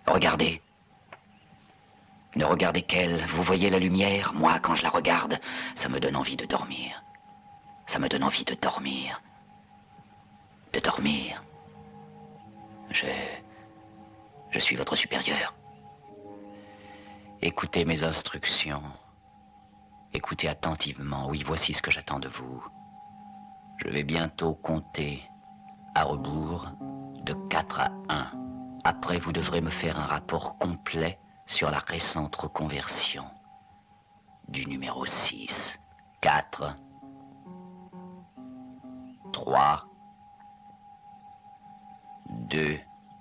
Regardez. Ne regardez qu'elle. Vous voyez la lumière? Moi, quand je la regarde, ça me donne envie de dormir. Ça me donne envie de dormir. De dormir. Je suis votre supérieur. Écoutez mes instructions. Écoutez attentivement. Oui, voici ce que j'attends de vous. Je vais bientôt compter à rebours de 4 à 1. Après, vous devrez me faire un rapport complet sur la récente reconversion du numéro 6. 4, 3, 2,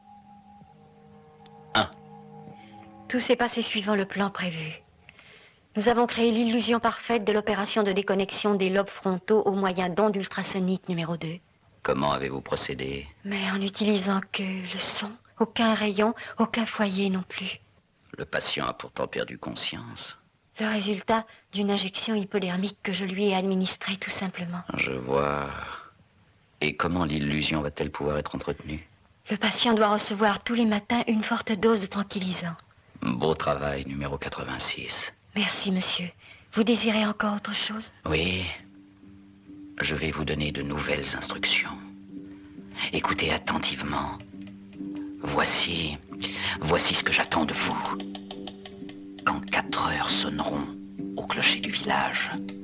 1. Tout s'est passé suivant le plan prévu. Nous avons créé l'illusion parfaite de l'opération de déconnexion des lobes frontaux au moyen d'ondes ultrasoniques numéro 2. Comment avez-vous procédé? Mais en n'utilisant que le son, aucun rayon, aucun foyer non plus. Le patient a pourtant perdu conscience. Le résultat d'une injection hypodermique que je lui ai administrée tout simplement. Je vois. Et comment l'illusion va-t-elle pouvoir être entretenue? Le patient doit recevoir tous les matins une forte dose de tranquillisant. Beau travail, numéro 86. Merci, monsieur. Vous désirez encore autre chose? Oui. Je vais vous donner de nouvelles instructions. Écoutez attentivement. Voici ce que j'attends de vous. Quand 4 heures sonneront au clocher du village,